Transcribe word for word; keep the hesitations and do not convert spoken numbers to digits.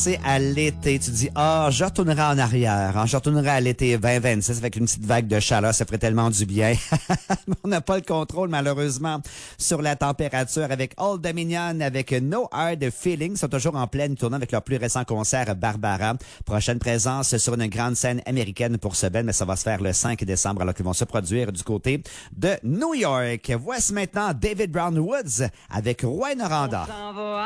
penser à l'été. Tu dis, ah, je retournerai en arrière. Hein, je retournerai à l'été vingt vingt-six avec une petite vague de chaleur. Ça ferait tellement du bien. On n'a pas le contrôle, malheureusement, sur la température avec Old Dominion, avec No Hard Feelings. Ils sont toujours en pleine tournée avec leur plus récent concert, Barbara. Prochaine présence sur une grande scène américaine pour ce band, mais ça va se faire le cinq décembre, alors qu'ils vont se produire du côté de New York. Voici maintenant David Brown Woods avec Roy Noranda.